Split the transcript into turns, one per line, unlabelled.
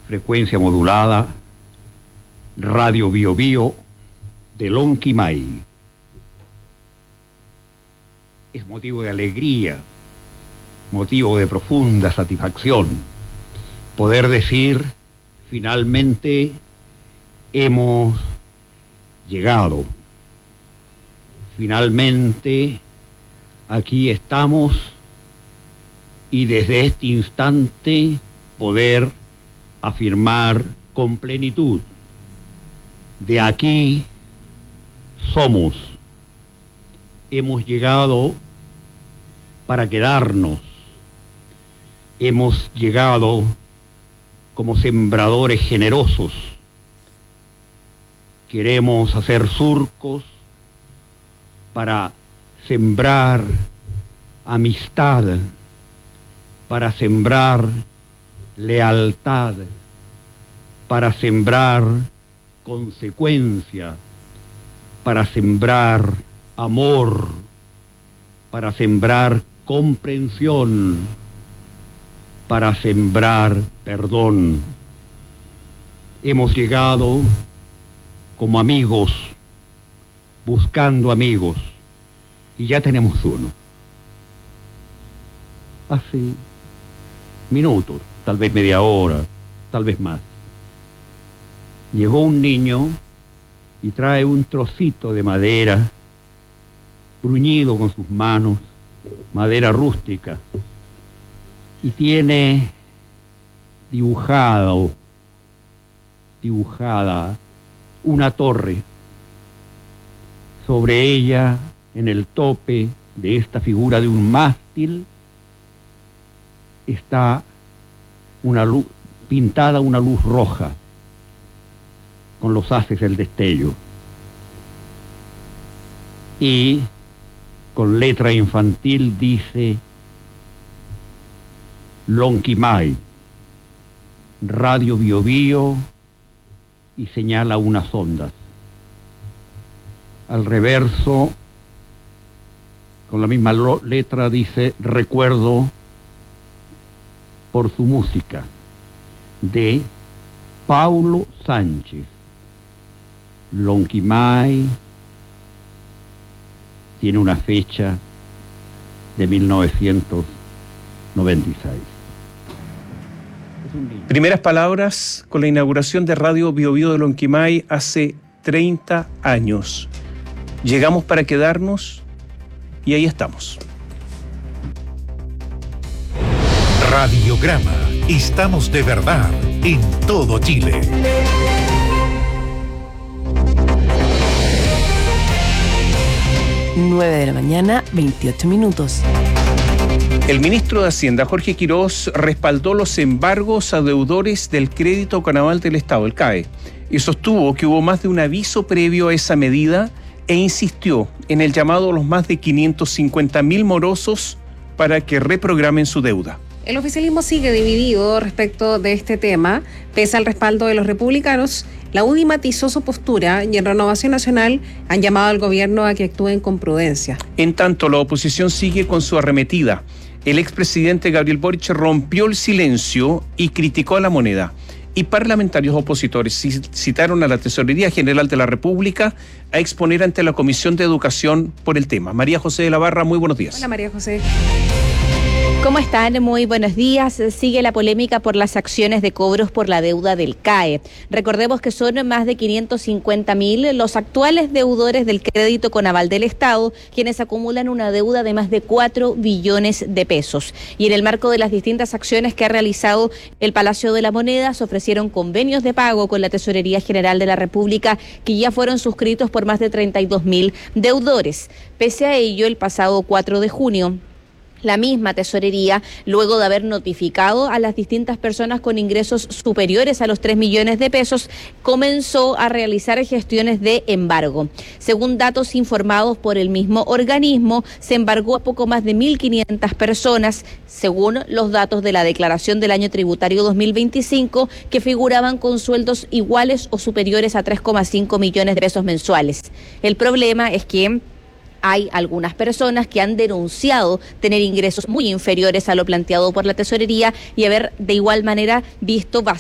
frecuencia modulada, Radio Bio Bio de Lonquimay. Es motivo de alegría, motivo de profunda satisfacción poder decir, finalmente hemos llegado. Finalmente aquí estamos y desde este instante poder afirmar con plenitud: de aquí somos. Hemos llegado para quedarnos. Hemos llegado como sembradores generosos. Queremos hacer surcos para sembrar amistad, para sembrar lealtad, para sembrar consecuencia, para sembrar amor, para sembrar comprensión, para sembrar perdón. Hemos llegado como amigos, buscando amigos, y ya tenemos uno. Hace minutos, tal vez media hora, tal vez más, llegó un niño y trae un trocito de madera, bruñido con sus manos, madera rústica, y tiene dibujada una torre. Sobre ella, en el tope de esta figura de un mástil, está una luz, pintada una luz roja, con los haces del destello. Y con letra infantil dice: Lonquimay, Radio Bio Bio, y señala unas ondas. Al reverso, con la misma letra, dice: recuerdo por su música, de Paulo Sánchez. Lonquimay tiene una fecha de 1996.
Primeras palabras con la inauguración de Radio Bio Bio de Lonquimay hace 30 años. Llegamos para quedarnos y ahí estamos.
Radiograma. Estamos de verdad en todo Chile.
9 de la mañana, 28 minutos.
El ministro de Hacienda, Jorge Quirós, respaldó los embargos a deudores del Crédito Conaval del Estado, el CAE, y sostuvo que hubo más de un aviso previo a esa medida e insistió en el llamado a los más de 550.000 morosos para que reprogramen su deuda.
El oficialismo sigue dividido respecto de este tema. Pese al respaldo de los republicanos, la UDI matizó su postura y en Renovación Nacional han llamado al gobierno a que actúen con prudencia.
En tanto, la oposición sigue con su arremetida. El expresidente Gabriel Boric rompió el silencio y criticó a la moneda. Y parlamentarios opositores citaron a la Tesorería General de la República a exponer ante la Comisión de Educación por el tema. María José de la Barra, muy buenos días.
Hola, María José.
¿Cómo están? Muy buenos días. Sigue la polémica por las acciones de cobros por la deuda del CAE. Recordemos que son más de 550.000 los actuales deudores del Crédito Conaval del Estado, quienes acumulan una deuda de más de 4 billones de pesos. Y en el marco de las distintas acciones que ha realizado el Palacio de la Moneda, se ofrecieron convenios de pago con la Tesorería General de la República que ya fueron suscritos por más de 32.000 deudores. Pese a ello, el pasado 4 de junio, la misma tesorería, luego de haber notificado a las distintas personas con ingresos superiores a los 3 millones de pesos, comenzó a realizar gestiones de embargo. Según datos informados por el mismo organismo, se embargó a poco más de 1.500 personas, según los datos de la declaración del año tributario 2025, que figuraban con sueldos iguales o superiores a 3,5 millones de pesos mensuales. El problema es que hay algunas personas que han denunciado tener ingresos muy inferiores a lo planteado por la tesorería y haber de igual manera visto